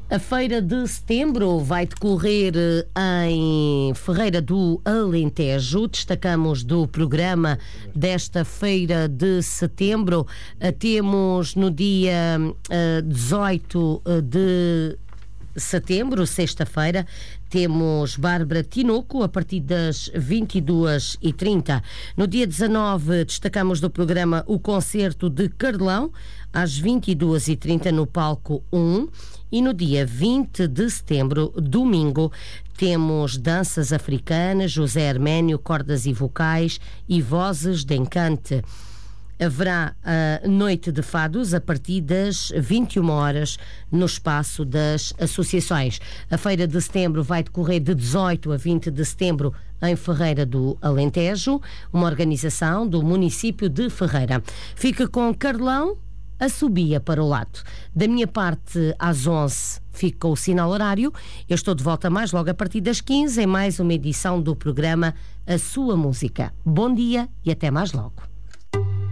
A Feira de Setembro vai decorrer em Ferreira do Alentejo. Destacamos do programa desta Feira de Setembro. Temos no dia 18 de setembro, sexta-feira, temos Bárbara Tinoco a partir das 22h30. No dia 19 destacamos do programa o concerto de Carlão às 22h30 no palco 1. E no dia 20 de setembro, domingo, temos danças africanas, José Arménio, cordas e vocais e vozes de encante. Haverá a noite de fados a partir das 21 horas no espaço das associações. A Feira de Setembro vai decorrer de 18 a 20 de setembro em Ferreira do Alentejo, uma organização do município de Ferreira. Fica com Carlão, Assobia para o lado. Da minha parte, às 11 fica o sinal horário. Eu estou de volta mais logo a partir das 15 em mais uma edição do programa A Sua Música. Bom dia e até mais logo.